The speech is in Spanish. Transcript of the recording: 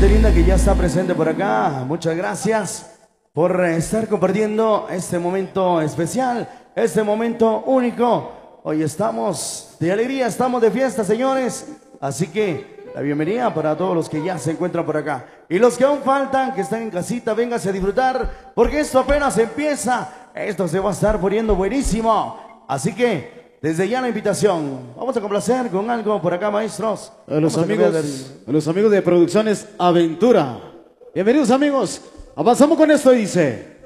gente linda que ya está presente por acá. Muchas gracias por estar compartiendo este momento especial, este momento único. Hoy estamos de alegría, estamos de fiesta, señores. Así que la bienvenida para todos los que ya se encuentran por acá. Y los que aún faltan, que están en casita, vénganse a disfrutar, porque esto apenas empieza. Esto se va a estar poniendo buenísimo. Así que, desde ya la invitación. Vamos a complacer con algo por acá, maestros. A los amigos de Producciones Aventura. Bienvenidos, amigos. Avanzamos con esto y dice...